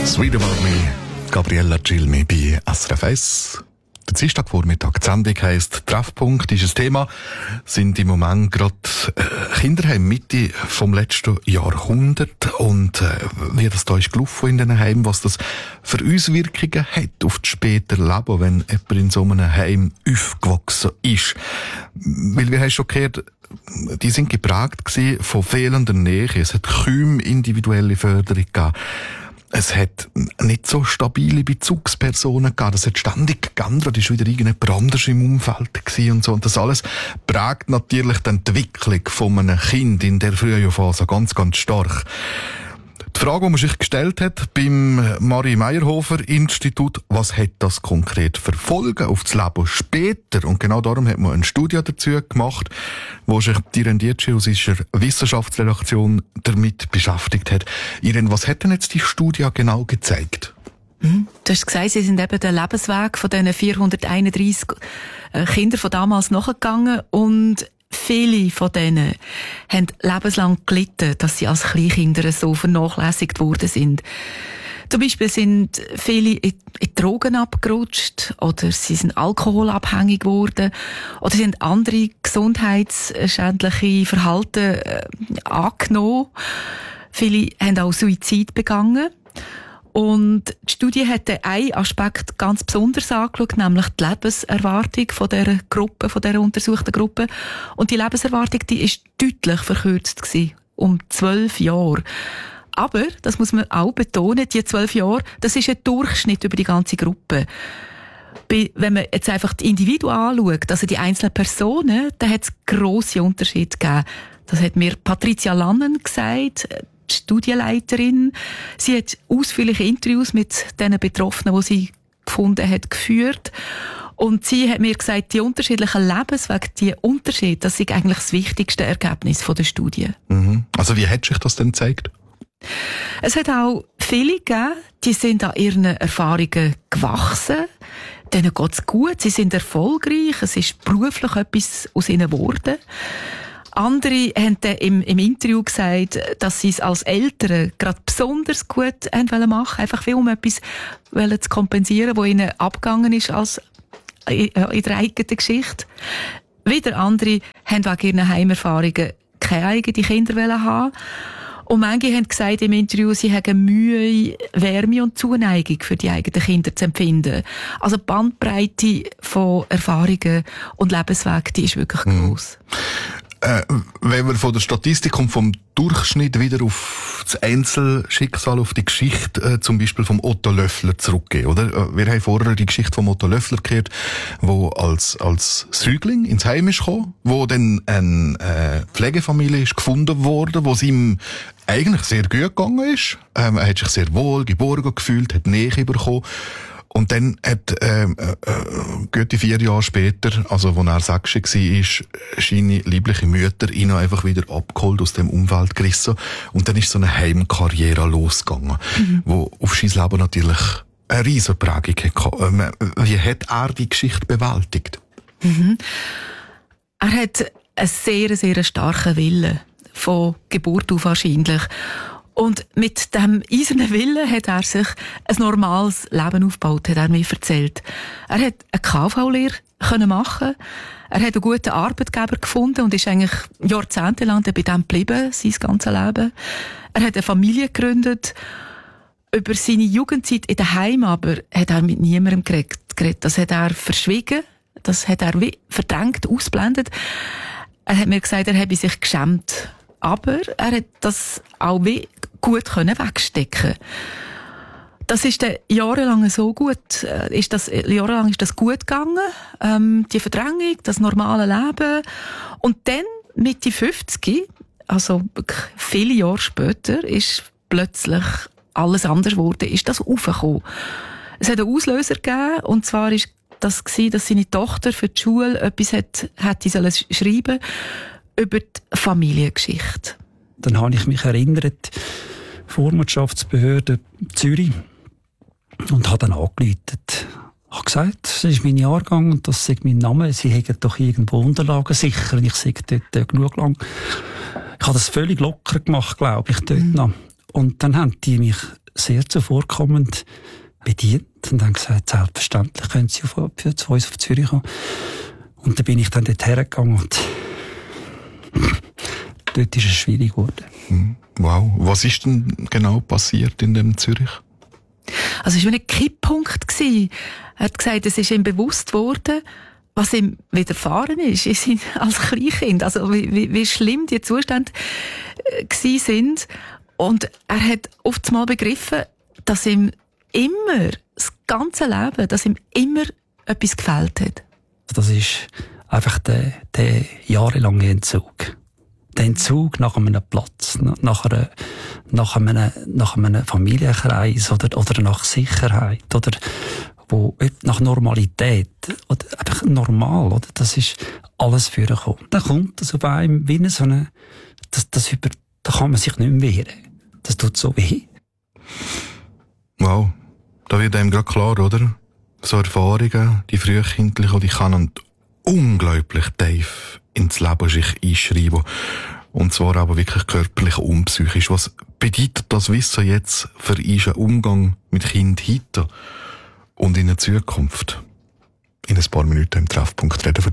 Sweet About Me, Gabriella Cilmi bei SRF 1. Der Dienstagvormittag, die Sendung heisst «Treffpunkt» ist ein Thema, sind im Moment gerade Kinderheim Mitte vom letzten Jahrhundert und wie das da ist gelaufen in diesen Heimen, was das für Auswirkungen hat auf das spätere Leben, wenn jemand in so einem Heim aufgewachsen ist. Weil wir haben schon gehört, die sind geprägt gewesen von fehlender Nähe, es hat kaum individuelle Förderung gegeben. Es hat nicht so stabile Bezugspersonen gegeben. Das hat ständig geändert. Es war wieder irgendjemand anders im Umfeld gewesen und so. Und das alles prägt natürlich die Entwicklung von einem Kind in der frühen Phase ganz, ganz stark. Die Frage, die man sich gestellt hat beim Marie-Meyerhofer-Institut, was hat das konkret für Folgen auf das Leben später? Und genau darum hat man eine Studie dazu gemacht, wo sich die Rendietschi aus unserer Wissenschaftsredaktion damit beschäftigt hat. Irene, was hat denn jetzt die Studie genau gezeigt? Du hast gesagt, sie sind eben den Lebensweg von diesen 431 Kindern von damals nachgegangen und viele von denen haben lebenslang gelitten, dass sie als Kleinkinder so vernachlässigt worden sind. Zum Beispiel sind viele in Drogen abgerutscht oder sie sind alkoholabhängig geworden oder sie haben andere gesundheitsschädliche Verhalten angenommen. Viele haben auch Suizid begangen. Und die Studie hat einen Aspekt ganz besonders angeschaut, nämlich die Lebenserwartung von dieser Gruppe, von dieser untersuchten Gruppe. Und die Lebenserwartung, die ist deutlich verkürzt gewesen, um 12 Jahre. Aber, das muss man auch betonen, die 12 Jahre, das ist ein Durchschnitt über die ganze Gruppe. Wenn man jetzt einfach die Individuen anschaut, also die einzelnen Personen, da hat es grosse Unterschiede gegeben. Das hat mir Patricia Lannen gesagt, die Studienleiterin. Sie hat ausführliche Interviews mit den Betroffenen, die sie gefunden hat, geführt. Und sie hat mir gesagt, die unterschiedlichen Lebenswege, die Unterschiede, das ist eigentlich das wichtigste Ergebnis der Studie. Mhm. Also wie hat sich das denn gezeigt? Es hat auch viele gegeben, die sind an ihren Erfahrungen gewachsen. Denen geht's gut, sie sind erfolgreich, es ist beruflich etwas aus ihnen geworden. Andere haben dann im Interview gesagt, dass sie es als Eltern gerade besonders gut machen wollten, einfach um etwas zu kompensieren, was ihnen abgegangen ist als in der eigenen Geschichte. Wieder andere haben wegen ihren Heimerfahrungen keine eigenen Kinder haben. Und manche haben gesagt im Interview, sie haben Mühe, Wärme und Zuneigung für die eigenen Kinder zu empfinden. Also die Bandbreite von Erfahrungen und Lebenswegen, die ist wirklich gross. Wenn wir von der Statistik und vom Durchschnitt wieder auf das Einzelschicksal, auf die Geschichte zum Beispiel vom Otto Löffler zurückgehen, oder? Wir haben vorher die Geschichte vom Otto Löffler gehört, wo als Säugling ins Heim ist gekommen, wo dann eine Pflegefamilie ist gefunden worden, wo es ihm eigentlich sehr gut gegangen ist. Er hat sich sehr wohl geborgen gefühlt, hat Nähe bekommen. Und dann hat, gute 4 Jahre später, also wo er 6 war, seine liebliche Mutter ihn einfach wieder abgeholt, aus dem Umfeld gerissen. Und dann ist so eine Heimkarriere losgegangen, wo auf sein Leben natürlich eine riesen Prägung hatte. Wie hat er die Geschichte bewältigt? Er hat einen sehr, sehr starken Willen. Von Geburt auf wahrscheinlich. Und mit dem eisernen Willen hat er sich ein normales Leben aufgebaut, hat er mir erzählt. Er hat eine KV-Lehre machen. Er hat einen guten Arbeitgeber gefunden und ist eigentlich jahrzehntelang bei dem geblieben, sein ganzes Leben. Er hat eine Familie gegründet. Über seine Jugendzeit in der Heim aber hat er mit niemandem geredet. Das hat er verschwiegen. Das hat er wie verdrängt, ausblendet. Er hat mir gesagt, er habe sich geschämt. Aber er hat das auch wie gut wegstecken. Das ist dann jahrelang so gut, jahrelang ist das gut gegangen, die Verdrängung, das normale Leben. Und dann, Mitte 50, also viele Jahre später, ist plötzlich alles anders geworden, ist das aufgekommen. Es hat einen Auslöser gegeben, und zwar ist das gewesen, dass seine Tochter für die Schule etwas hätte schreiben über die Familiengeschichte. Dann habe ich mich erinnert, Vormundschaftsbehörde Zürich, und habe dann angerufen. Ich habe gesagt, das ist mein Jahrgang und das ist mein Name. Sie haben doch irgendwo Unterlagen sicher. Und ich sage dort genug lang. Ich habe das völlig locker gemacht, glaube ich, dort noch. Und dann haben die mich sehr zuvorkommend bedient und haben gesagt, selbstverständlich können Sie zu uns auf Zürich kommen. Und dann bin ich dann dort hergegangen und dort ist es schwierig geworden. Wow. Was ist denn genau passiert in dem Zürich? Also es war ein Kipppunkt gewesen. Er hat gesagt, es ist ihm bewusst geworden, was ihm widerfahren ist als Kleinkind. Also wie schlimm die Zustände gewesen sind. Und er hat oft mal begriffen, dass ihm immer, das ganze Leben, dass ihm immer etwas gefehlt hat. Das ist einfach der jahrelange Entzug. Der Entzug nach einem Platz, nach einem Familienkreis oder nach Sicherheit oder nach Normalität oder einfach normal, oder? Das ist alles vorgekommen. Dann kommt das auf einem wie so eine, da kann man sich nicht mehr wehren. Das tut so weh. Wow. Da wird einem gerade klar, oder? So Erfahrungen, die frühkindlichen, die können unglaublich tief ins Leben sich einschreiben. Und zwar aber wirklich körperlich und psychisch. Was bedeutet das Wissen jetzt für unseren Umgang mit Kindern heute und in der Zukunft? In ein paar Minuten im Treffpunkt reden wir